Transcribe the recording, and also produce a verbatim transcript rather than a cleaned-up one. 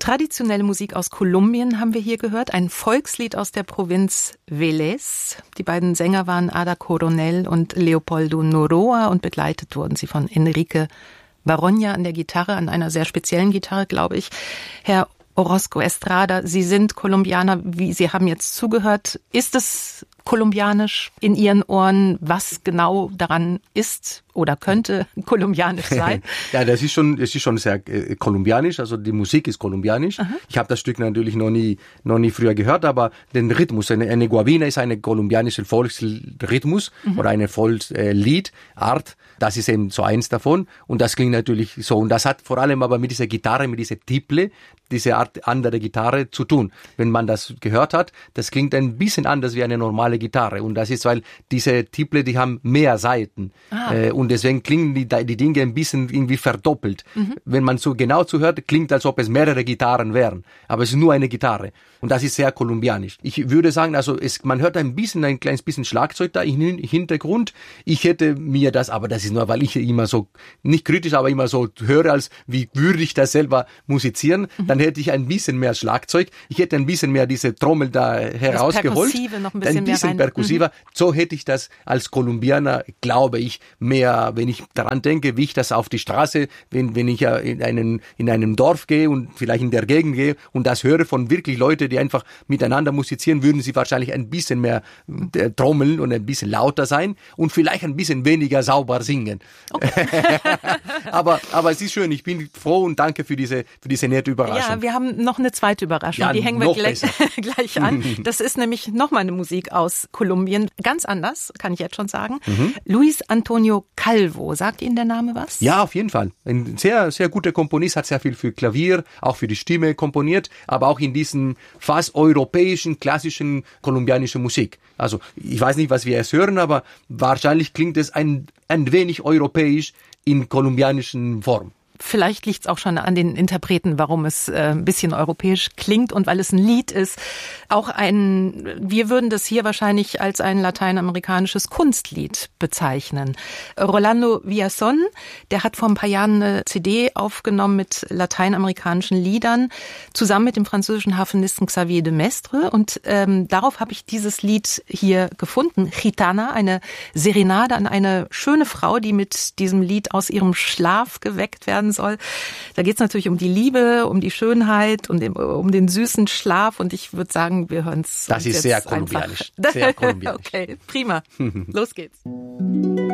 Traditionelle Musik aus Kolumbien haben wir hier gehört, ein Volkslied aus der Provinz Vélez. Die beiden Sänger waren Ada Coronel und Leopoldo Noroa und begleitet wurden sie von Enrique Baronia an der Gitarre, an einer sehr speziellen Gitarre, glaube ich. Herr Orozco Estrada, Sie sind Kolumbianer, wie Sie haben jetzt zugehört. Ist es kolumbianisch in Ihren Ohren? Was genau daran ist oder könnte kolumbianisch sein? Ja, das ist schon, das ist schon sehr äh, kolumbianisch. Also die Musik ist kolumbianisch. Aha. Ich habe das Stück natürlich noch nie, noch nie früher gehört, aber den Rhythmus, eine, eine Guabina ist eine kolumbianische Volksrhythmus mhm. oder eine Volksliedart. Das ist eben so eins davon. Und das klingt natürlich so. Und das hat vor allem aber mit dieser Gitarre, mit dieser Tiple, diese Art andere Gitarre zu tun. Wenn man das gehört hat, das klingt ein bisschen anders wie eine normale Gitarre. Und das ist, weil diese Tiple, die haben mehr Saiten. Äh, und deswegen klingen die, die Dinge ein bisschen irgendwie verdoppelt. Mhm. Wenn man so genau zuhört, klingt, als ob es mehrere Gitarren wären. Aber es ist nur eine Gitarre. Und das ist sehr kolumbianisch. Ich würde sagen, also es, man hört ein bisschen, ein kleines bisschen Schlagzeug da im Hintergrund. Ich hätte mir das, aber das ist nur, weil ich immer so, nicht kritisch, aber immer so höre, als wie würde ich das selber musizieren. Mhm. Dann hätte ich ein bisschen mehr Schlagzeug. Ich hätte ein bisschen mehr diese Trommel da herausgeholt. Das Perkussive noch ein bisschen, ein bisschen mehr rein. perkussiver. Mhm. So hätte ich das als Kolumbianer, glaube ich, mehr, wenn ich daran denke, wie ich das auf die Straße, wenn, wenn ich ja in einen, in einem Dorf gehe und vielleicht in der Gegend gehe und das höre von wirklich Leuten, die einfach miteinander musizieren, würden sie wahrscheinlich ein bisschen mehr äh, trommeln und ein bisschen lauter sein und vielleicht ein bisschen weniger sauber singen. Okay. aber, aber es ist schön. Ich bin froh und danke für diese, für diese nette Überraschung. Ja, wir haben noch eine zweite Überraschung. Ja, die hängen wir gleich, gleich an. Das ist nämlich nochmal eine Musik aus Kolumbien. Ganz anders, kann ich jetzt schon sagen. Mhm. Luis Antonio Calvo. Sagt Ihnen der Name was? Ja, auf jeden Fall. Ein sehr, sehr guter Komponist, hat sehr viel für Klavier, auch für die Stimme komponiert, aber auch in diesen fast europäischen, klassischen kolumbianischen Musik. Also, ich weiß nicht, was wir jetzt hören, aber wahrscheinlich klingt es ein, ein wenig europäisch in kolumbianischen Form. Vielleicht liegt es auch schon an den Interpreten, warum es äh, ein bisschen europäisch klingt und weil es ein Lied ist. Auch ein, wir würden das hier wahrscheinlich als ein lateinamerikanisches Kunstlied bezeichnen. Rolando Villazón, der hat vor ein paar Jahren eine C D aufgenommen mit lateinamerikanischen Liedern, zusammen mit dem französischen Harfenisten Xavier de Mestre. Und ähm, darauf habe ich dieses Lied hier gefunden. Gitana, eine Serenade an eine schöne Frau, die mit diesem Lied aus ihrem Schlaf geweckt werden soll. Da geht es natürlich um die Liebe, um die Schönheit, um den, um den süßen Schlaf und ich würde sagen, wir hören es. Das ist sehr kolumbianisch. Sehr kolumbianisch. Okay, prima. Los geht's.